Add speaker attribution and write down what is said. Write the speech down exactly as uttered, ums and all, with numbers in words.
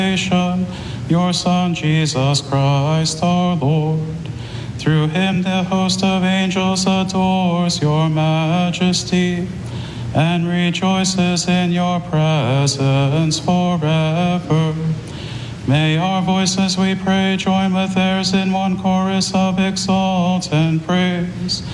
Speaker 1: your Son, Jesus Christ, our Lord. Through him the host of angels adores your majesty and rejoices in your presence forever. May our voices, we pray, join with theirs in one chorus of exultant praise.